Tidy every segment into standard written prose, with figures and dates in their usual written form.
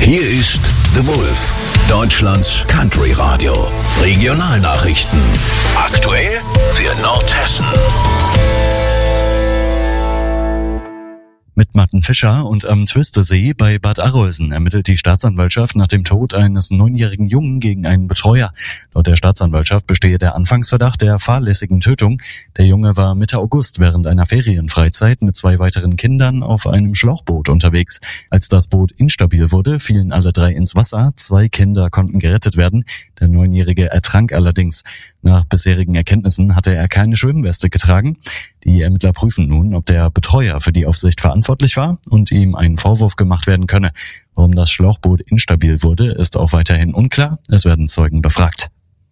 Hier ist The Wolf, Deutschlands Country Radio. Regionalnachrichten. Aktuell für Nordhessen. Mit Martin Fischer und am Twistersee bei Bad Arolsen ermittelt die Staatsanwaltschaft nach dem Tod eines 9-jährigen Jungen gegen einen Betreuer. Laut der Staatsanwaltschaft bestehe der Anfangsverdacht der fahrlässigen Tötung. Der Junge war Mitte August während einer Ferienfreizeit mit 2 weiteren Kindern auf einem Schlauchboot unterwegs. Als das Boot instabil wurde, fielen alle 3 ins Wasser. 2 Kinder konnten gerettet werden. Der 9-Jährige ertrank allerdings. Nach bisherigen Erkenntnissen hatte er keine Schwimmweste getragen. Die Ermittler prüfen nun, ob der Betreuer für die Aufsicht verantwortlich war und ihm ein Vorwurf gemacht werden könne. Warum das Schlauchboot instabil wurde, ist auch weiterhin unklar. Es werden Zeugen befragt.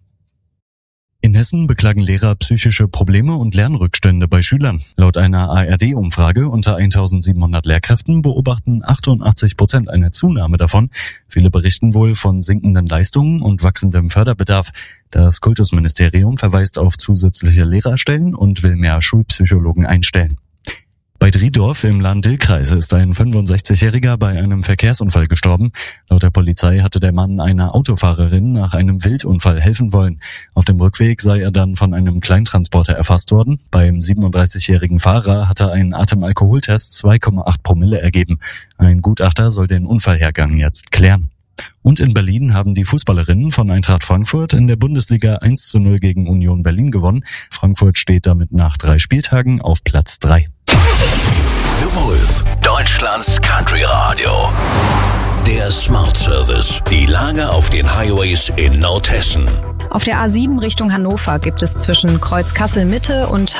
In Hessen beklagen Lehrer psychische Probleme und Lernrückstände bei Schülern. Laut einer ARD-Umfrage unter 1700 Lehrkräften beobachten 88% eine Zunahme davon. Viele berichten wohl von sinkenden Leistungen und wachsendem Förderbedarf. Das Kultusministerium verweist auf zusätzliche Lehrerstellen und will mehr Schulpsychologen einstellen. Bei Driedorf im Lahn-Dill-Kreis ist ein 65-Jähriger bei einem Verkehrsunfall gestorben. Laut der Polizei hatte der Mann einer Autofahrerin nach einem Wildunfall helfen wollen. Auf dem Rückweg sei er dann von einem Kleintransporter erfasst worden. Beim 37-jährigen Fahrer hatte ein Atemalkoholtest 2,8 Promille ergeben. Ein Gutachter soll den Unfallhergang jetzt klären. Und in Berlin haben die Fußballerinnen von Eintracht Frankfurt in der Bundesliga 1:0 gegen Union Berlin gewonnen. Frankfurt steht damit nach 3 Spieltagen auf Platz 3. The Wolf, Deutschlands Country Radio. Der Smart Service. Die Lage auf den Highways in Nordhessen. Auf der A7 Richtung Hannover gibt es zwischen Kreuz Kassel-Mitte und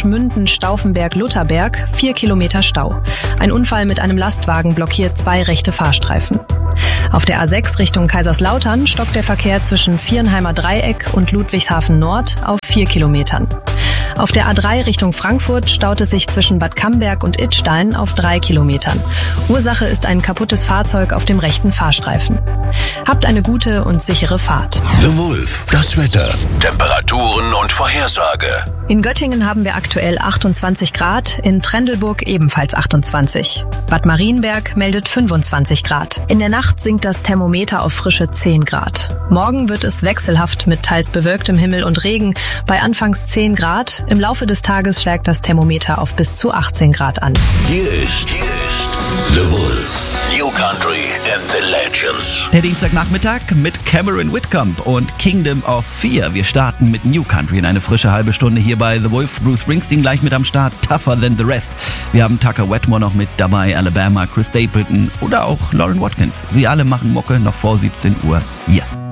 Hannover-Schmünden-Stauffenberg-Lutherberg 4 Kilometer Stau. Ein Unfall mit einem Lastwagen blockiert 2 rechte Fahrstreifen. Auf der A6 Richtung Kaiserslautern stockt der Verkehr zwischen Vierenheimer Dreieck und Ludwigshafen Nord auf 4 Kilometern. Auf der A3 Richtung Frankfurt staut es sich zwischen Bad Camberg und Idstein auf 3 Kilometern. Ursache ist ein kaputtes Fahrzeug auf dem rechten Fahrstreifen. Habt eine gute und sichere Fahrt. The Wolf, das Wetter, Temperaturen und Vorhersage. In Göttingen haben wir aktuell 28 Grad, in Trendelburg ebenfalls 28. Bad Marienberg meldet 25 Grad. In der Nacht sinkt das Thermometer auf frische 10 Grad. Morgen wird es wechselhaft mit teils bewölktem Himmel und Regen bei anfangs 10 Grad. Im Laufe des Tages schlägt das Thermometer auf bis zu 18 Grad an. Hier ist The Wolf. New Country and the Legends. Der Dienstagnachmittag mit Cameron Whitcomb und Kingdom of Fear. Wir starten mit New Country in eine frische halbe Stunde hier bei The Wolf. Bruce Springsteen gleich mit am Start, Tougher Than the Rest. Wir haben Tucker Wetmore noch mit dabei, Alabama, Chris Stapleton oder auch Lauren Watkins. Sie alle machen Mucke noch vor 17 Uhr hier.